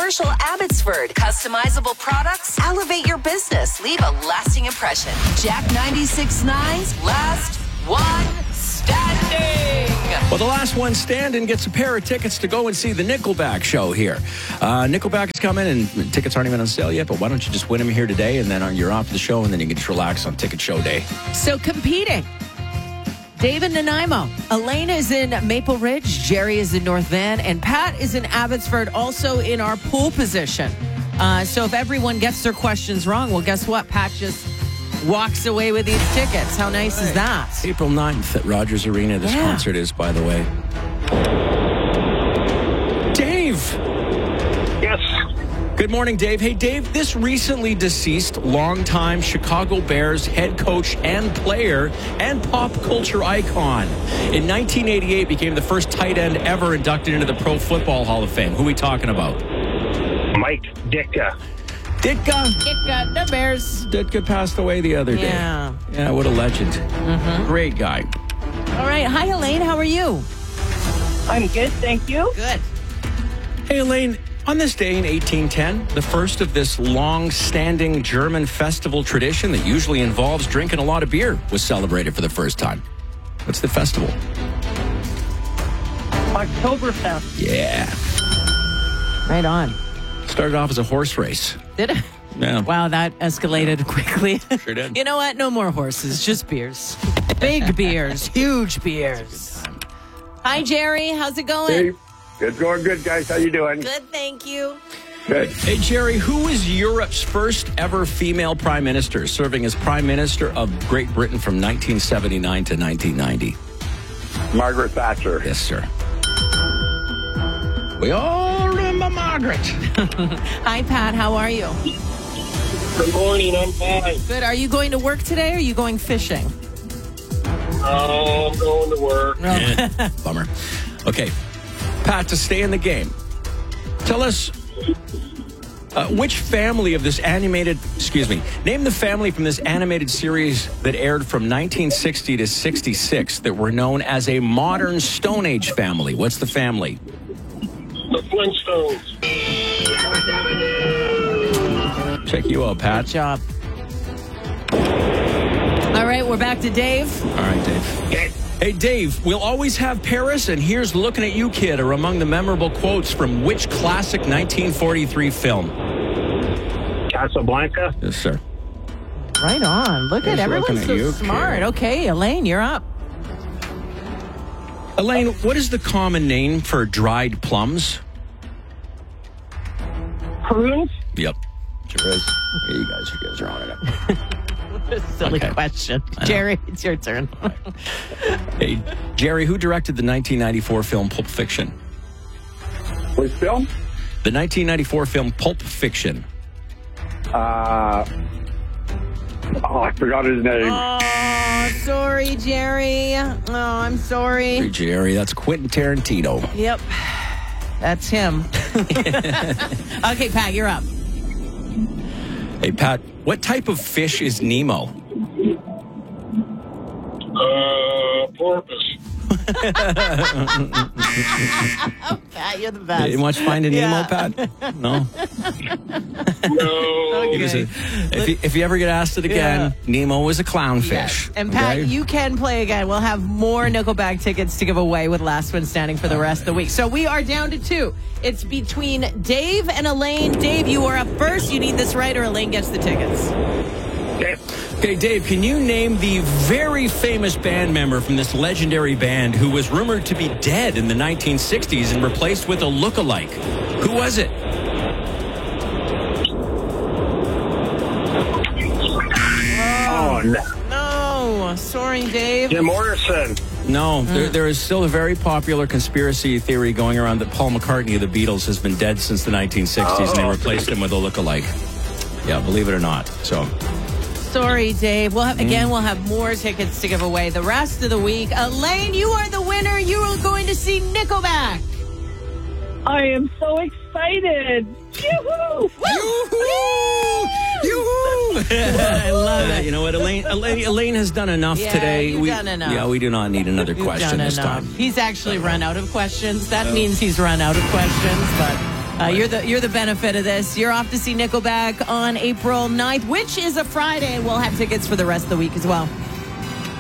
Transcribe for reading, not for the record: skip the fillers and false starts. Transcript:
Commercial Abbotsford. Customizable products. Elevate your business. Leave a lasting impression. Jack 96.9's Last One Standing. Well, the last one standing gets a pair of tickets to go and see the Nickelback show here. Nickelback is coming, and tickets aren't even on sale yet, but why don't you just win them here today, and then you're off the show, and then you can just relax on ticket show day. So competing. Dave in Nanaimo. Elaine is in Maple Ridge. Jerry is in North Van. And Pat is in Abbotsford, also in our pool position. So if everyone gets their questions wrong, well, guess what? Pat just walks away with these tickets. How nice is that? April 9th at Rogers Arena, this concert is, by the way. Dave! Yes. Good morning, Dave. Hey, Dave, this recently deceased longtime Chicago Bears head coach and player and pop culture icon in 1988 became the first tight end ever inducted into the Pro Football Hall of Fame. Who are we talking about? Mike Ditka. Ditka, the Bears. Ditka passed away the other day. Yeah, what a legend. Great guy. All right. Hi, Elaine. How are you? I'm good, thank you. Good. Hey, Elaine, on this day in 1810, the first of this long-standing German festival tradition that usually involves drinking a lot of beer was celebrated for the first time. What's the festival? Oktoberfest. Yeah. Right on. Started off as a horse race. Did it? Yeah. Wow, that escalated quickly. Sure did. You know what? No more horses, just beers. Big beers, huge beers. Hi, Jerry. How's it going? Hey, it's going good, guys. How you doing? Good, thank you. Good. Hey, Jerry, who was Europe's first ever female prime minister, serving as prime minister of Great Britain from 1979 to 1990? Margaret Thatcher. Yes, sir. We all remember Margaret. Hi, Pat. How are you? Good morning. I'm fine. Good. Are you going to work today or are you going fishing? I'm going to work. Bummer. Okay, Pat, to stay in the game, tell us which family of this animated, name the family from this animated series that aired from 1960 to 66 that were known as a modern Stone Age family. What's the family? The Flintstones. Check you out, Pat. Good job. All right, we're back to Dave. All right, Dave. Okay. Hey, Dave, we'll always have Paris, and here's Looking at You, Kid, are among the memorable quotes from which classic 1943 film? Casablanca. Yes, sir. Right on. Look at Here's everyone's Looking so at You, smart. Kid. Okay, Elaine, you're up. Elaine, what is the common name for dried plums? Prunes? Yep. Sure is. Yeah, you guys are on it. Silly Okay. question. Jerry, it's your turn. Hey, Jerry, who directed the 1994 film Pulp Fiction? Which film? The 1994 film Pulp Fiction. I forgot his name. Oh, sorry, Jerry. Oh, I'm sorry. Hey, Jerry, that's Quentin Tarantino. Yep. That's him. Okay, Pat, you're up. Hey, Pat, what type of fish is Nemo? Porpoise. Pat, you're the best. You watch Finding Nemo, Yeah. Pat? No? No. He was if you ever get asked it again, Nemo was a clownfish. Yes. And Pat, okay? you can play again. We'll have more Nickelback tickets to give away with Last One Standing for the rest of the week. So we are down to 2. It's between Dave and Elaine. Dave, you are up first. You need this right or Elaine gets the tickets. Okay, Dave, can you name the very famous band member from this legendary band who was rumored to be dead in the 1960s and replaced with a lookalike? Who was it? Oh, no. No. Sorry, Dave. Jim Morrison. No, there is still a very popular conspiracy theory going around that Paul McCartney of the Beatles has been dead since the 1960s and they replaced him with a lookalike. Yeah, believe it or not. So... Sorry, Dave. We'll have more tickets to give away the rest of the week. Elaine, you are the winner. You are going to see Nickelback. I am so excited. Yoo-hoo! Yoo-hoo! I love it. You know what, Elaine has done enough today. You've done enough. Yeah, we do not need another You've question done this enough. time. He's actually run out of questions. That means he's run out of questions, but You're the benefit of this. You're off to see Nickelback on April 9th, which is a Friday. We'll have tickets for the rest of the week as well.